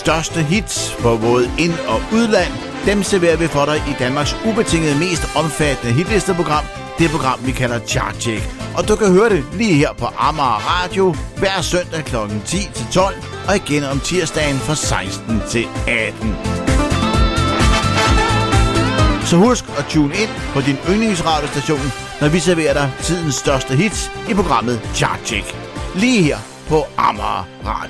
største hits på både ind- og udland, dem serverer vi for dig i Danmarks ubetinget mest omfattende hitlisteprogram, det program, vi kalder Chartcheck. Og du kan høre det lige her på Amager Radio hver søndag kl. 10-12 og igen om tirsdagen fra 16 til 18. Så husk at tune ind på din yndlingsradiostation, når vi serverer dig tidens største hits i programmet Chartcheck. Lige her på Amager Radio.